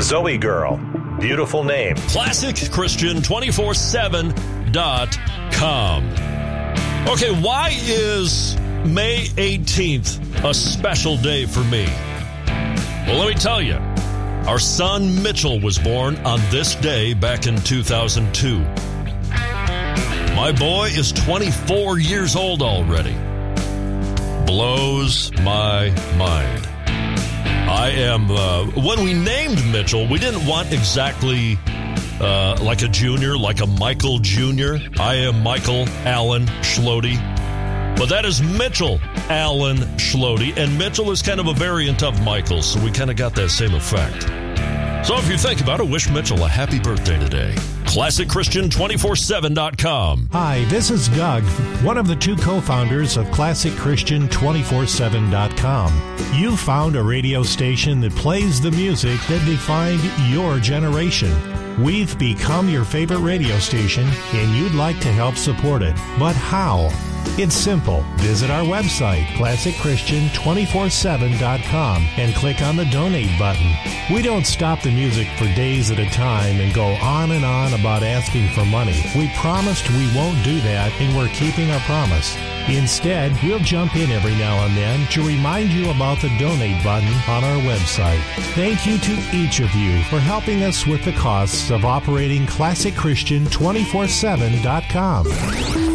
Zoe Girl. Beautiful name. ClassicChristian247.com. Okay, why is May 18th a special day for me? Well, let me tell you. Our son Mitchell was born on this day back in 2002. My boy is 24 years old already. Blows my mind. I am, when we named Mitchell, we didn't want exactly like a junior, like a Michael Jr. I am Michael Allen Schlody. But that is Mitchell Allen Schlody, and Mitchell is kind of a variant of Michael, so we kind of got that same effect. So if you think about it, wish Mitchell a happy birthday today. ClassicChristian247.com. Hi, this is Doug, one of the two co-founders of ClassicChristian247.com. You found a radio station that plays the music that defined your generation. We've become your favorite radio station, and you'd like to help support it. But how? It's simple. Visit our website, ClassicChristian247.com, and click on the donate button. We don't stop the music for days at a time and go on and on about asking for money. We promised we won't do that, and we're keeping our promise. Instead, we'll jump in every now and then to remind you about the donate button on our website. Thank you to each of you for helping us with the costs of operating ClassicChristian247.com.